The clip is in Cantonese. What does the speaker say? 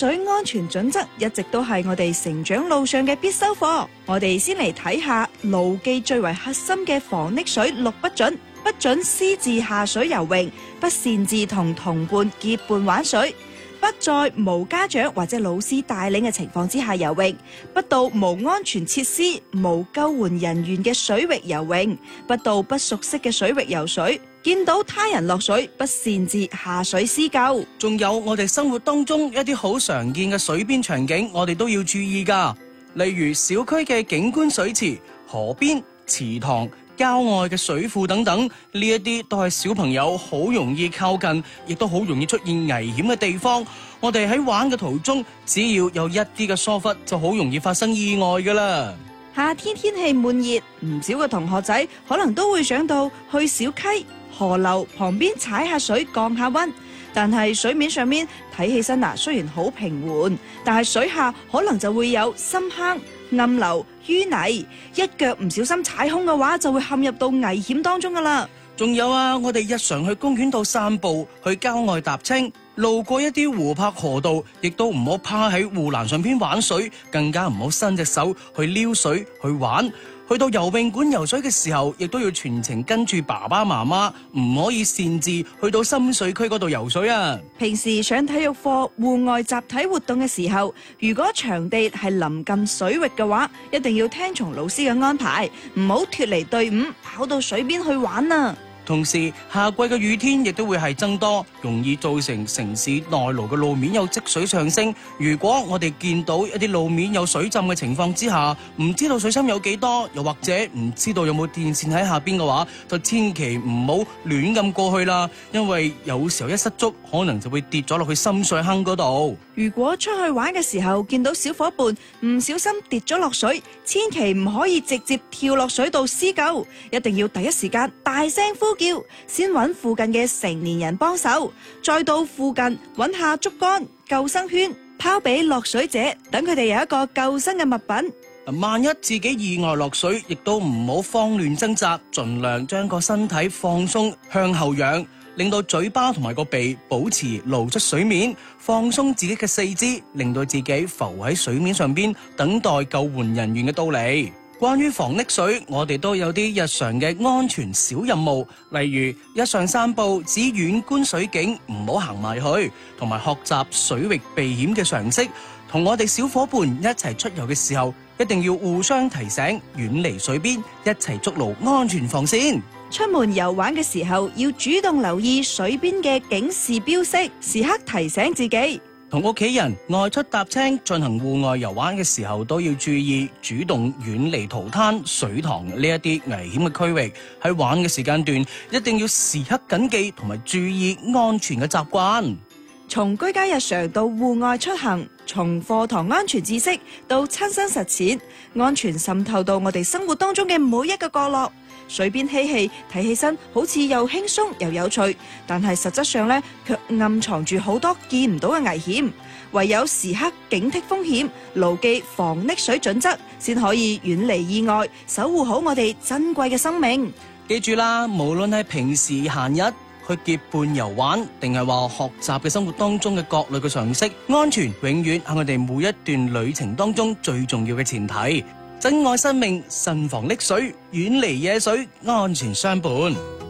水安全準則一直都係我哋成長路上嘅必修課。我哋先嚟睇下牢記最為核心嘅防溺水6不準：不准私自下水游泳，不擅自同同伴結伴玩水，不在無家長或者老師帶領嘅情況之下游泳，不到無安全設施、無救援人員嘅水域游泳，不到不熟悉嘅水域游水，見到他人落水不擅自下水施救。 仲有我哋生活當中一啲好常見嘅水邊場景，我哋都要注意㗎。例如小區嘅景觀水池、河邊、池塘、郊外嘅水庫等等，呢一啲都係小朋友好容易靠近，亦都好容易出現危險嘅地方。我哋喺玩嘅途中，只要有一啲嘅疏忽，就好容易發生意外㗎啦。 夏天天氣悶熱，唔少嘅同學仔可能都會想到去小溪、河流旁邊踩下水降下溫，但係水面上面睇起身雖然好平緩，但係水下可能就會有深坑、暗流、淤泥，一腳唔小心踩空嘅話，就會陷入到危險當中噶啦。 仲有我哋日常去公園度散步，去郊外踏青，路過一啲湖泊河道，亦都唔好趴喺護欄上邊玩水，更加唔好伸隻手去撩水去玩。去到游泳館游水嘅時候，亦都要全程跟住爸爸媽媽，唔可以擅自去到深水區嗰度游水啊！ 平時上體育課、戶外集體活動嘅時候，如果場地係臨近水域嘅話，一定要聽從老師嘅安排，唔好脫離隊伍跑到水邊去玩啊！ 同時，夏季嘅雨天亦都會係增多，容易造成城市內陸嘅路面有積水上升。如果我哋見到一啲路面有水浸嘅情況之下，唔知道水深有幾多，又或者唔知道有冇電線喺下邊嘅話，就千祈唔好亂咁過去啦，因為有時候一失足，可能就會跌咗落去深水坑嗰度。 如果出去玩嘅時候見到小伙伴唔小心跌咗落水，千祈唔可以直接跳落水度施救，一定要第一時間大聲呼叫，先揾附近嘅成年人幫手，再到附近揾下竹竿、救生圈，拋俾落水者，等佢哋有一個救生嘅物品。 萬一自己意外落水，亦都唔好慌亂掙扎，盡量將個身體放鬆向後仰，令到嘴巴同埋個鼻保持露出水面，放鬆自己嘅四肢，令到自己浮喺水面上邊，等待救援人員嘅到嚟。關於防溺水，我哋都有啲日常嘅安全小任務，例如日常散步只遠觀水景，唔好行埋去，同埋學習水域避險嘅常識。同我哋小伙伴一齊出遊嘅時候，一定要互相提醒，遠離水邊，一齊築牢安全防線。 出門遊玩嘅時候，要主動留意水邊嘅警示標識，時刻提醒自己。 同屋企人外出踏青進行戶外遊玩嘅時候，都要注意主動遠離塗灘、水塘呢一啲危險嘅區域。喺玩嘅時間段，一定要時刻謹記同埋注意安全嘅習慣。 從居家日常到戶外出行，從課堂安全知識到親身實踐，安全滲透到我哋生活當中嘅每一個角落。水邊嬉戲睇起身好似又輕鬆又有趣，但係實質上卻暗藏住好多見唔到嘅危險。唯有時刻警惕風險，牢記防溺水準則，先可以遠離意外，守護好我哋珍貴嘅生命。 記住啦，無論係平時閒日去結伴遊玩，定係話學習嘅生活當中嘅各類嘅常識，安全永遠係我哋每一段旅程當中最重要嘅前提。珍愛生命，慎防溺水，遠離野水，安全相伴。